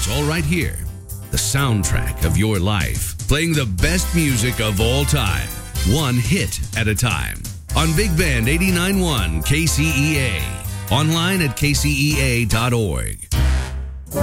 It's all right here. The soundtrack of your life, playing the best music of all time, one hit at a time. On Big Band 89.1 KCEA. Online at kcea.org.